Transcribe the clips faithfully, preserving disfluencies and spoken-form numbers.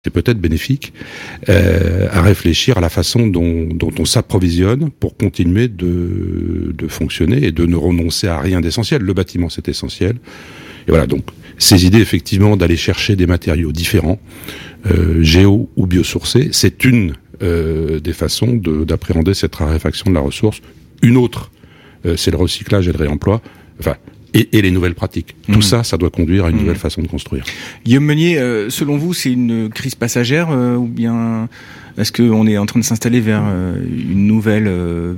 c'est peut-être bénéfique euh, à réfléchir à la façon dont, dont on s'approvisionne pour continuer de, de fonctionner et de ne renoncer à rien d'essentiel. Le bâtiment, c'est essentiel. Et voilà, donc ces idées, effectivement, d'aller chercher des matériaux différents, euh, géo ou biosourcés, c'est une euh, des façons de, d'appréhender cette raréfaction de la ressource. Une autre, euh, c'est le recyclage et le réemploi. Enfin, Et, et les nouvelles pratiques. Tout mmh. ça, ça doit conduire à une mmh. nouvelle façon de construire. Guillaume Meunier, euh, selon vous, c'est une crise passagère euh, ou bien est-ce qu'on est en train de s'installer vers euh, une nouvelle euh,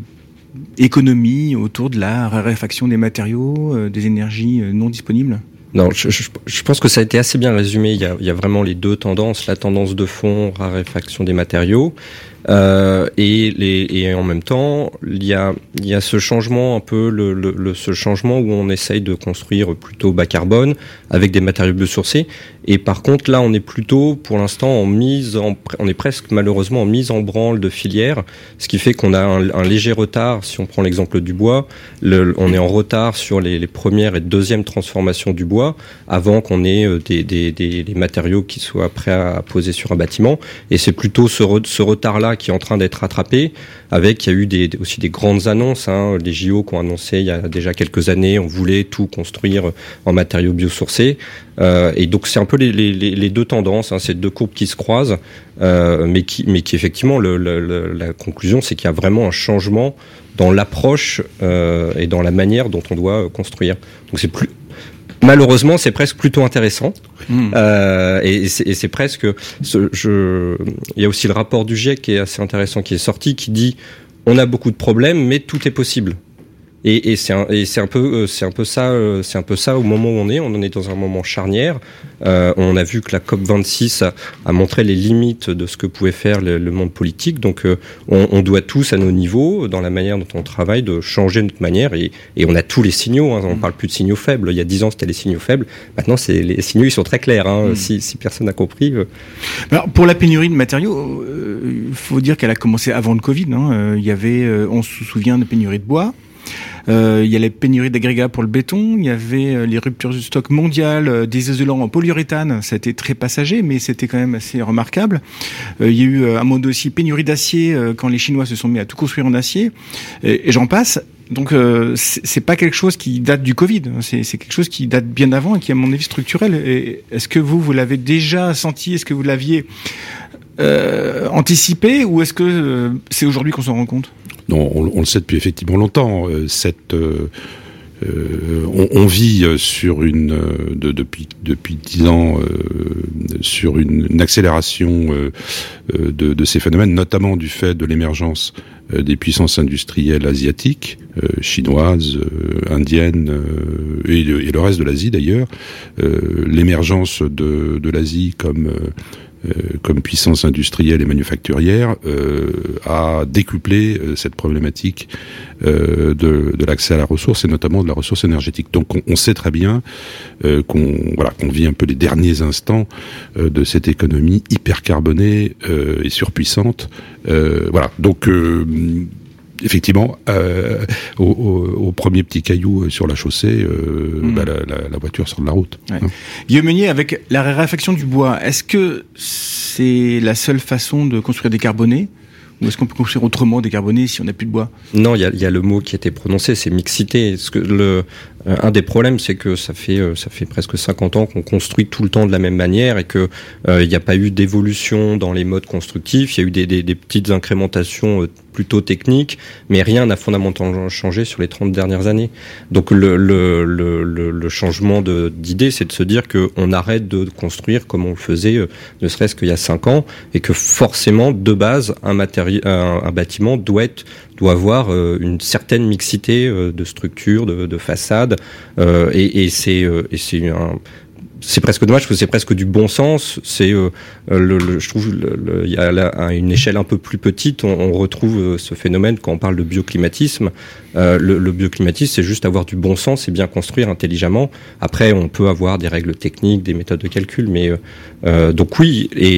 économie autour de la raréfaction des matériaux, euh, des énergies euh, non disponibles ? Non, je, je, je pense que ça a été assez bien résumé. Il y a, il y a vraiment les deux tendances, la tendance de fond, raréfaction des matériaux, euh, et, les, et en même temps, il y a, il y a ce changement un peu, le, le, le, ce changement où on essaye de construire plutôt bas carbone avec des matériaux biosourcés. Et par contre, là, on est plutôt, pour l'instant, en mise, en, on est presque malheureusement en mise en branle de filière, ce qui fait qu'on a un, un léger retard. Si on prend l'exemple du bois, le, on est en retard sur les, les premières et deuxièmes transformations du bois, avant qu'on ait des, des, des, des matériaux qui soient prêts à poser sur un bâtiment. Et c'est plutôt ce, re, ce retard-là qui est en train d'être rattrapé, avec, il y a eu des, aussi des grandes annonces, hein, les J O qui ont annoncé il y a déjà quelques années, on voulait tout construire en matériaux biosourcés. Euh, et donc c'est un peu les, les, les deux tendances, hein, ces deux courbes qui se croisent, euh, mais qui, mais qui effectivement, le, le, la conclusion, c'est qu'il y a vraiment un changement dans l'approche euh, et dans la manière dont on doit construire. Donc c'est plus Malheureusement, c'est presque plutôt intéressant. Mmh. Euh, et, c'est, et c'est presque... Ce, je, il y a aussi le rapport du GIEC qui est assez intéressant, qui est sorti, qui dit « on a beaucoup de problèmes, mais tout est possible ». Et, et, c'est un, et c'est un peu, c'est un peu ça, c'est un peu ça au moment où on est. On en est dans un moment charnière. Euh, on a vu que la C O P vingt-six a, a montré les limites de ce que pouvait faire le, le monde politique. Donc, euh, on, on doit tous, à nos niveaux, dans la manière dont on travaille, de changer notre manière. Et, et on a tous les signaux. Hein. On parle plus de signaux faibles. Il y a dix ans, c'était les signaux faibles. Maintenant, c'est les signaux, ils sont très clairs. Hein. Mmh. Si, si personne n'a compris. Euh... Alors, pour la pénurie de matériaux, il euh, faut dire qu'elle a commencé avant le Covid. Hein. Euh, il y avait, euh, on se souvient de pénurie de bois. Euh, il y a les pénuries d'agrégats pour le béton, il y avait euh, les ruptures de stock mondiales, euh, des isolants en polyuréthane, ça a été très passager, mais c'était quand même assez remarquable. Euh, il y a eu euh, un moment aussi pénurie d'acier euh, quand les Chinois se sont mis à tout construire en acier, et, et j'en passe. Donc euh, c'est, c'est pas quelque chose qui date du Covid, c'est, c'est quelque chose qui date bien d'avant et qui est à mon avis structurel. Et est-ce que vous, vous l'avez déjà senti, est-ce que vous l'aviez euh, anticipé, ou est-ce que euh, c'est aujourd'hui qu'on s'en rend compte ? Non, on, on le sait depuis effectivement longtemps. Euh, cette, euh, euh, on, on vit sur une, euh, de, depuis depuis dix ans, euh, sur une, une accélération euh, de, de ces phénomènes, notamment du fait de l'émergence euh, des puissances industrielles asiatiques, euh, chinoises, euh, indiennes euh, et, et le reste de l'Asie d'ailleurs. Euh, l'émergence de, de l'Asie comme euh, Euh, comme puissance industrielle et manufacturière, euh, a décuplé euh, cette problématique euh, de, de l'accès à la ressource et notamment de la ressource énergétique. Donc on, on sait très bien euh, qu'on, voilà, qu'on vit un peu les derniers instants euh, de cette économie hyper carbonée euh, et surpuissante. Euh, voilà. Donc euh, effectivement, euh, au, au, au premier petit caillou sur la chaussée, euh, mmh. bah, la, la, la voiture sort de la route. Ouais. Hein. Guillaume Meunier, avec la raréfaction du bois, est-ce que c'est la seule façon de construire décarboné ? Ou est-ce qu'on peut construire autrement décarboné si on n'a plus de bois ? Non, il y a, y a le mot qui a été prononcé, c'est mixité. Ce que le, euh, un des problèmes, c'est que ça fait, euh, ça fait presque cinquante ans qu'on construit tout le temps de la même manière et que il n'y a pas eu d'évolution dans les modes constructifs. Il y a eu des, des, des petites incrémentations euh, plutôt techniques, mais rien n'a fondamentalement changé sur les trente dernières années. Donc le, le, le, le, le changement de, d'idée, c'est de se dire qu'on arrête de construire comme on le faisait, euh, ne serait-ce qu'il y a cinq ans, et que forcément, de base, un matériel, un, un bâtiment doit être, doit avoir euh, une certaine mixité euh, de structure, de, de façade, euh, et, et c'est, euh, et c'est un c'est presque dommage parce que c'est presque du bon sens. C'est, euh, le, le, je trouve, il y a là, à une échelle un peu plus petite, on, on retrouve ce phénomène quand on parle de bioclimatisme. Euh, le, le bioclimatisme, c'est juste avoir du bon sens et bien construire intelligemment. Après, on peut avoir des règles techniques, des méthodes de calcul, mais euh, donc oui. Et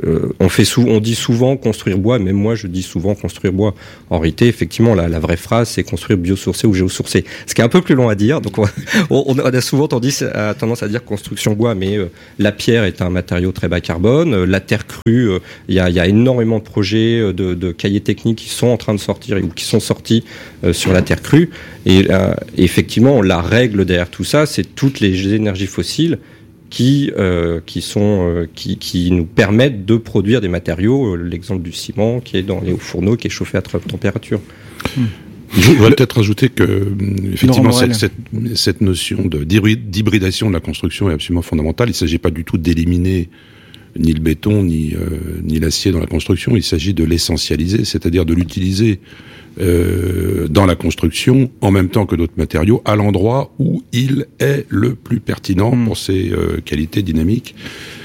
euh, on fait sou- on dit souvent construire bois, même moi je dis souvent construire bois. En réalité, effectivement, la, la vraie phrase c'est construire biosourcé ou géosourcé. Ce qui est un peu plus long à dire. Donc on, on a souvent tendance à, tendance à dire construction bois, mais euh, la pierre est un matériau très bas carbone. Euh, la terre crue, il euh, y, a, y a énormément de projets de, de cahiers techniques qui sont en train de sortir ou qui sont sortis euh, sur la terre crue. Et euh, effectivement, la règle derrière tout ça, c'est toutes les énergies fossiles qui euh, qui sont euh, qui qui nous permettent de produire des matériaux. L'exemple du ciment qui est dans les hauts fourneaux, qui est chauffé à très haute température. Hmm. Je voudrais peut-être rajouter que effectivement cette, cette, cette notion de d'hybridation de la construction est absolument fondamentale. Il ne s'agit pas du tout d'éliminer ni le béton ni euh, ni l'acier dans la construction. Il s'agit de l'essentialiser, c'est-à-dire de l'utiliser Euh, dans la construction, en même temps que d'autres matériaux, à l'endroit où il est le plus pertinent mmh. pour ses euh, qualités dynamiques.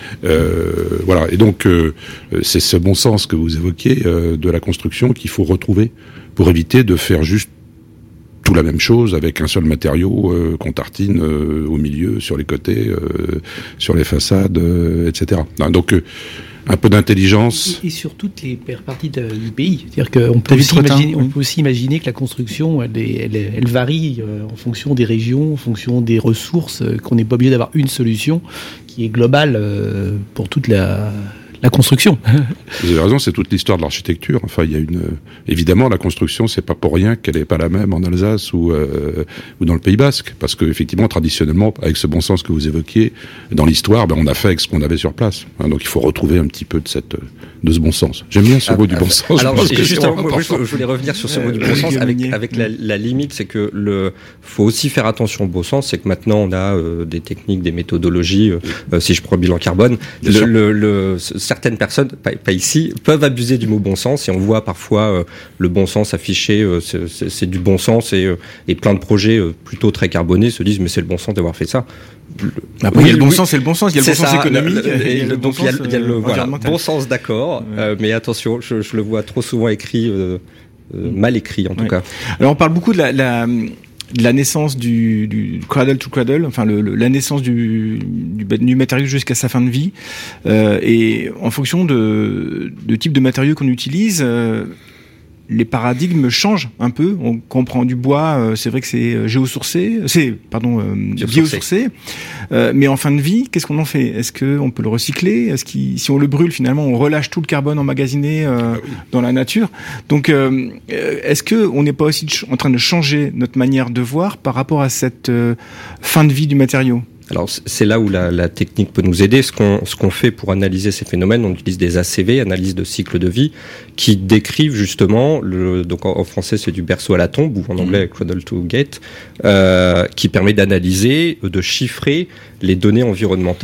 Euh, voilà. Et donc, euh, c'est ce bon sens que vous évoquiez euh, de la construction qu'il faut retrouver pour éviter de faire juste tout la même chose avec un seul matériau euh, qu'on tartine euh, au milieu, sur les côtés, euh, sur les façades, euh, et cetera. Donc, euh, un peu d'intelligence. Et, et sur toutes les parties de, du pays. C'est-à-dire qu'on peut, aussi imaginer, on peut aussi imaginer que la construction, elle, est, elle, est, elle varie euh, en fonction des régions, en fonction des ressources, euh, qu'on n'est pas obligé d'avoir une solution qui est globale euh, pour toute la, la construction. Vous avez raison, c'est toute l'histoire de l'architecture. Enfin, il y a une. Évidemment, la construction, c'est pas pour rien qu'elle n'est pas la même en Alsace ou euh, ou dans le Pays Basque, parce que effectivement, traditionnellement, avec ce bon sens que vous évoquiez, dans l'histoire, ben, on a fait avec ce qu'on avait sur place. Hein, donc, il faut retrouver un petit peu de cette de ce bon sens. J'aime bien ce ah, mot ah, du bon sens. Alors, je, justement, moi, je, je voulais revenir sur ce euh, mot du bon sens avec avec la, la limite, c'est que le faut aussi faire attention au bon sens, c'est que maintenant on a euh, des techniques, des méthodologies. Euh, si je prends le bilan carbone, le, le, le certaines personnes, pas, pas ici, peuvent abuser du mot bon sens, et on voit parfois euh, le bon sens affiché, euh, c'est, c'est, c'est du bon sens, et, euh, et plein de projets euh, plutôt très carbonés se disent mais c'est le bon sens d'avoir fait ça. Le, Après, oui, il y a le bon oui, sens, c'est le bon sens, il y a le bon sens ça, économique, le, le, et le, donc il y a, il y a le voilà, bon sens, d'accord, ouais. euh, mais attention, je, je le vois trop souvent écrit, euh, euh, mal écrit en tout ouais. cas. Alors on parle beaucoup de la, la de la naissance du, du cradle to cradle, enfin le, le, la naissance du, du, du matériau jusqu'à sa fin de vie, euh, et en fonction de, de type de matériau qu'on utilise, euh, les paradigmes changent un peu. On comprend du bois, euh, c'est vrai que c'est géosourcé, c'est pardon euh, biosourcé, euh, mais en fin de vie, qu'est-ce qu'on en fait ? Est-ce que on peut le recycler ? Est-ce qu'il, si on le brûle, finalement, on relâche tout le carbone emmagasiné euh, ah oui. dans la nature ? Donc, euh, est-ce que on n'est pas aussi en train de changer notre manière de voir par rapport à cette euh, fin de vie du matériau ? Alors c'est là où la, la technique peut nous aider. Ce qu'on, ce qu'on fait pour analyser ces phénomènes, on utilise des A C V, analyse de cycle de vie, qui décrivent justement, le, donc en, en français c'est du berceau à la tombe, ou en anglais mmh. cradle to gate, euh, qui permet d'analyser, de chiffrer les données environnementales